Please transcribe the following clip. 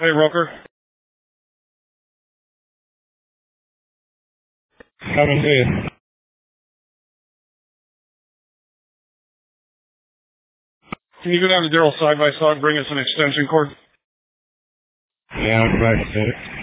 Hey, Roker. Haven't seen. Can you go down to Daryl's side by side and bring us an extension cord? Yeah, I'm right.